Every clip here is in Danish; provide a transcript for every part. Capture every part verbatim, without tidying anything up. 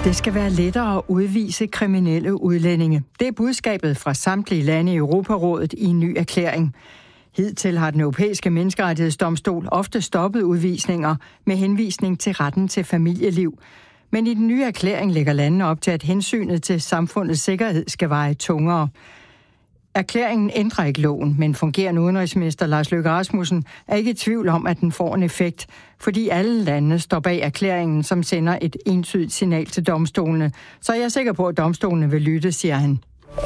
Det skal være lettere at udvise kriminelle udlændinge. Det er budskabet fra samtlige lande i Europarådet i en ny erklæring. Hidtil har den europæiske menneskerettighedsdomstol ofte stoppet udvisninger med henvisning til retten til familieliv. Men i den nye erklæring lægger landene op til, at hensynet til samfundets sikkerhed skal veje tungere. Erklæringen ændrer ikke loven, men fungerende udenrigsminister Lars Løkke Rasmussen er ikke i tvivl om, at den får en effekt, fordi alle lande står bag erklæringen, som sender et entydigt signal til domstolene. Så jeg er sikker på, at domstolene vil lytte, siger han.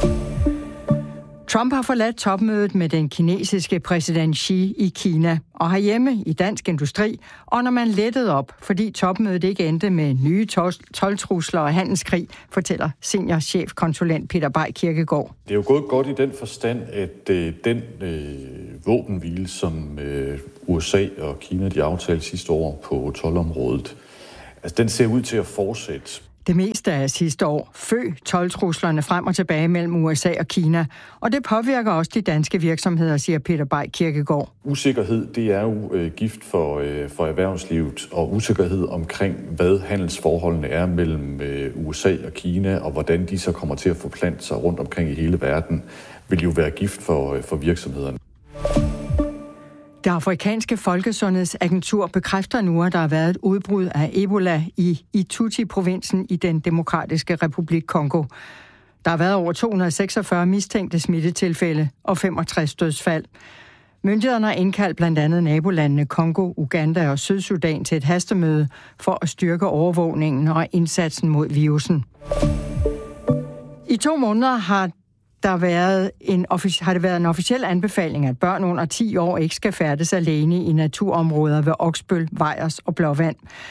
Trump har forladt topmødet med den kinesiske præsident Xi i Kina, og herhjemme i Dansk Industri, og når man lettede op, fordi topmødet ikke endte med nye toldtrusler og handelskrig, fortæller seniorchefkonsulent Peter Bay Kirkegaard. Det er jo gået godt i den forstand, at øh, den øh, våbenhvile, som øh, U S A og Kina de aftalte sidste år på toldområdet, altså den ser ud til at fortsætte. Det meste af sidste år føg toldtruslerne frem og tilbage mellem U S A og Kina, og det påvirker også de danske virksomheder, siger Peter Bay Kirkegaard. Usikkerhed, det er jo øh, gift for, øh, for erhvervslivet, og usikkerhed omkring, hvad handelsforholdene er mellem øh, U S A og Kina, og hvordan de så kommer til at forplante sig rundt omkring i hele verden, vil jo være gift for, øh, for virksomhederne. Det afrikanske folkesundhedsagentur bekræfter nu, at der har været et udbrud af Ebola i Ituri-provinsen i den demokratiske republik Kongo. Der har været over to hundrede og seksogfyrre mistænkte smittetilfælde og femogtres dødsfald. Myndighederne har indkaldt blandt andet nabolandene Kongo, Uganda og Sydsudan til et hastemøde for at styrke overvågningen og indsatsen mod virusen. I to måneder har Der været en, har det været en officiel anbefaling, at børn under ti år ikke skal færdes alene i naturområder ved Oksbøl, Vejers og Blåvand.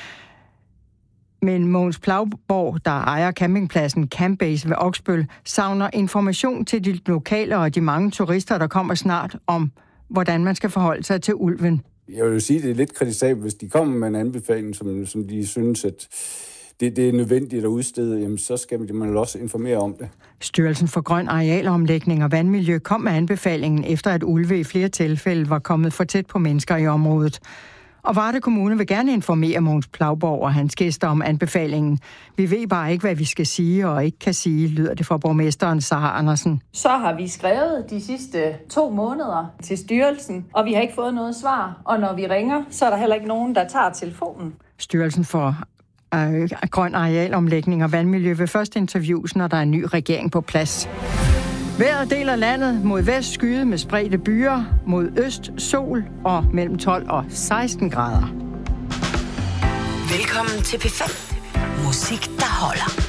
Men Mogens Plauborg, der ejer campingpladsen Campbase ved Oksbøl, savner information til de lokale og de mange turister, der kommer snart, om hvordan man skal forholde sig til ulven. Jeg vil jo sige, at det er lidt kritisabelt, hvis de kommer med en anbefaling, som, som de synes, at Det, det er nødvendigt at udstede, jamen, så skal man også informere om det. Styrelsen for Grøn Arealomlægning og Vandmiljø kom med anbefalingen, efter at ulve i flere tilfælde var kommet for tæt på mennesker i området. Og Varde Kommune vil gerne informere Mogens Plauborg og hans gæster om anbefalingen. Vi ved bare ikke, hvad vi skal sige og ikke kan sige, lyder det fra borgmesteren Sara Andersen. Så har vi skrevet de sidste to måneder til styrelsen, og vi har ikke fået noget svar. Og når vi ringer, så er der heller ikke nogen, der tager telefonen. Styrelsen for Grøn Arealomlægning og Vandmiljø vil først interviews, når der er en ny regering på plads. Vejret deler landet mod vest skyde med spredte byer, mod øst sol og mellem tolv og seksten grader. Velkommen til P fem. Musik, der holder.